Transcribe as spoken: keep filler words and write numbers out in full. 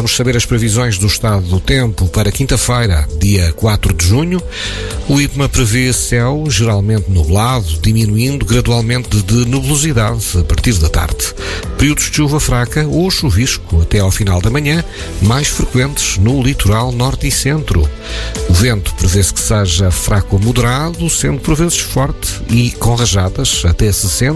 Vamos saber as previsões do estado do tempo para quinta-feira, dia quatro de junho. O IPMA prevê céu geralmente nublado, diminuindo gradualmente de nebulosidade a partir da tarde. Períodos de chuva fraca ou chuvisco até ao final da manhã, mais frequentes no litoral norte e centro. O vento prevê-se que seja fraco a moderado, sendo por vezes forte e com rajadas até sessenta